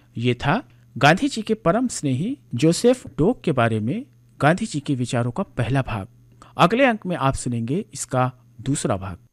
ये था गांधी जी के परम स्नेही जोसेफ डोक के बारे में गांधी जी के विचारों का पहला भाग। अगले अंक में आप सुनेंगे इसका दूसरा भाग।